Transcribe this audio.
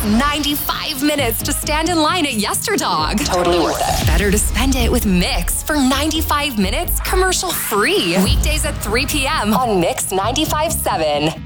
95 minutes to stand in line at Yesterdog. Totally worth it. Better to spend it with Mix for 95 minutes commercial free. Weekdays at 3 p.m. on Mix 95.7.